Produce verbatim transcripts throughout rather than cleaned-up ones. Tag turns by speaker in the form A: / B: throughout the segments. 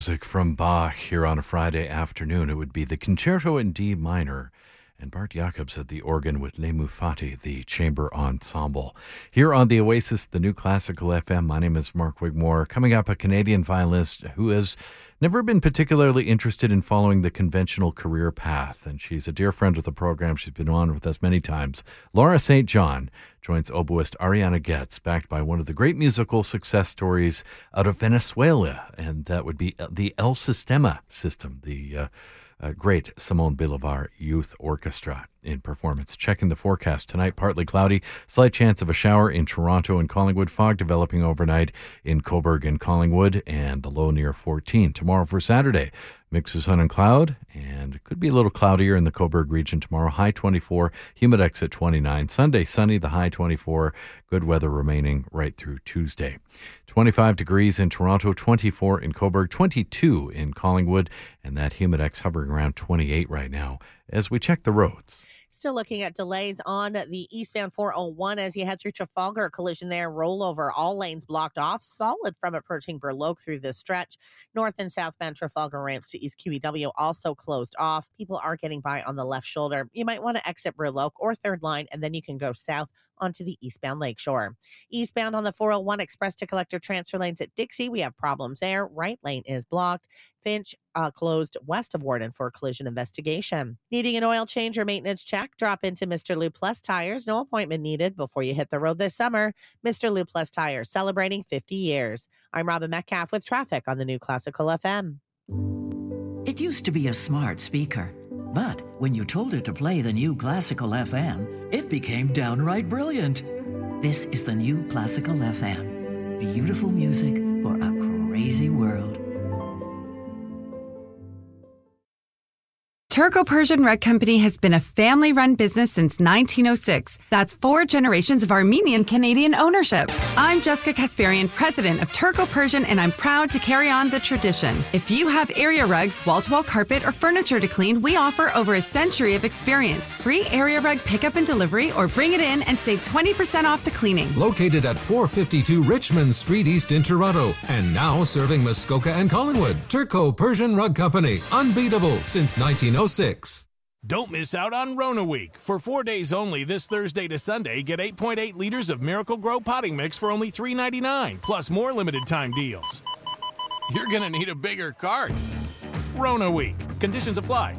A: Music from Bach here on a Friday afternoon. It would be the Concerto in D minor, and Bart Jacobs at the organ with Les Mufati, the chamber ensemble. Here on the Oasis, the New Classical F M, my name is Mark Wigmore. Coming up, a Canadian violinist who has never been particularly interested in following the conventional career path, and she's a dear friend of the program. She's been on with us many times. Laura Saint John joins oboist Ariana Getz, backed by one of the great musical success stories out of Venezuela, and that would be the El Sistema system, the uh, uh, great Simon Bolivar Youth Orchestra in performance. Checking the forecast tonight, partly cloudy, slight chance of a shower in Toronto and Collingwood, fog developing overnight in Cobourg and Collingwood, and the low near fourteen. Tomorrow for Saturday, mix of sun and cloud, and it could be a little cloudier in the Cobourg region tomorrow. High twenty-four, humidex at twenty-nine. Sunday, sunny, the high twenty-four. Good weather remaining right through Tuesday. twenty-five degrees in Toronto, twenty-four in Cobourg, twenty-two in Collingwood, and that humidex hovering around twenty-eight right now as we check the roads.
B: Still looking at delays on the eastbound four oh one as you head through Trafalgar. Collision there, rollover, all lanes blocked off. Solid from approaching Burloak through this stretch. North and southbound Trafalgar ramps to East Q E W also closed off. People are getting by on the left shoulder. You might want to exit Burloak or third line, and then you can go south onto the eastbound Lakeshore. Eastbound on the four oh one express to collector transfer lanes at Dixie, we have problems there. Right lane is blocked. Finch uh, closed west of Warden for a collision investigation. Needing an oil change or maintenance check? Drop into Mister Lou Plus Tires. No appointment needed before you hit the road this summer. Mister Lou Plus Tires, celebrating fifty years. I'm Robin Metcalf with traffic on the New Classical F M.
C: It used to be a smart speaker, but when you told it to play the New Classical F M, it became downright brilliant. This is the New Classical F M. Beautiful music for a crazy world.
D: Turco Persian Rug Company has been a family-run business since nineteen oh six. That's four generations of Armenian-Canadian ownership. I'm Jessica Kasparian, president of Turco Persian, and I'm proud to carry on the tradition. If you have area rugs, wall-to-wall carpet, or furniture to clean, we offer over a century of experience. Free area rug pickup and delivery, or bring it in and save twenty percent off the cleaning.
E: Located at four fifty-two Richmond Street East in Toronto, and now serving Muskoka and Collingwood. Turco Persian Rug Company, unbeatable since nineteen oh six.
F: Don't miss out on Rona Week. For four days only, this Thursday to Sunday, get eight point eight liters of Miracle Grow potting mix for only three ninety-nine, plus more limited time deals. You're going to need a bigger cart. Rona Week. Conditions apply.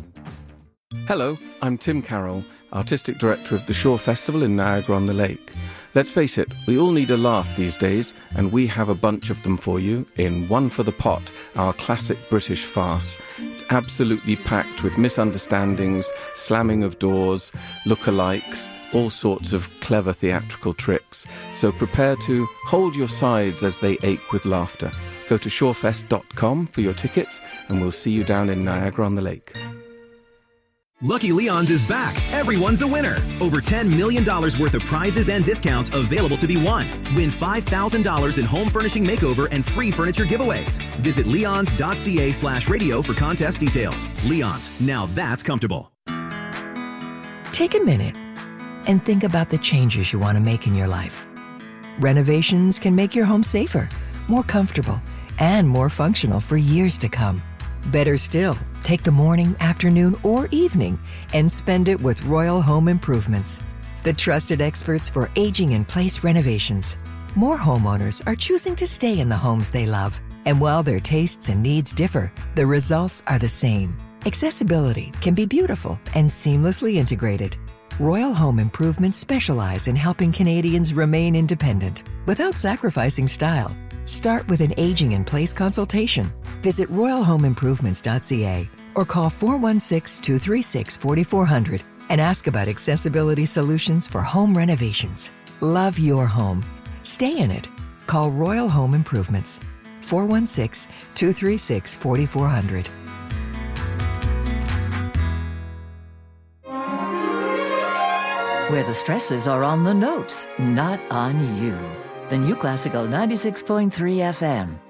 G: Hello, I'm Tim Carroll, Artistic Director of the Shore Festival in Niagara-on-the-Lake. Let's face it, we all need a laugh these days, and we have a bunch of them for you in One for the Pot, our classic British farce. It's absolutely packed with misunderstandings, slamming of doors, lookalikes, all sorts of clever theatrical tricks. So prepare to hold your sides as they ache with laughter. Go to shorefest dot com for your tickets, and we'll see you down in Niagara-on-the-Lake.
H: Lucky Leon's is back. Everyone's a winner. Over ten million dollars worth of prizes and discounts available to be won. Win five thousand dollars in home furnishing makeover and free furniture giveaways. Visit leons.ca slash radio for contest details. Leon's, now that's comfortable.
I: Take a minute and think about the changes you want to make in your life. Renovations can make your home safer, more comfortable, and more functional for years to come. Better still, take the morning, afternoon, or evening and spend it with Royal Home Improvements, the trusted experts for aging-in-place renovations. More homeowners are choosing to stay in the homes they love. And while their tastes and needs differ, the results are the same. Accessibility can be beautiful and seamlessly integrated. Royal Home Improvements specialize in helping Canadians remain independent without sacrificing style. Start with an aging-in-place consultation. Visit royal home improvements dot c a or call four one six, two three six, four four zero zero and ask about accessibility solutions for home renovations. Love your home. Stay in it. Call Royal Home Improvements. four one six, two three six, four four zero zero.
C: Where the stresses are on the notes, not on you. The New Classical ninety-six point three F M.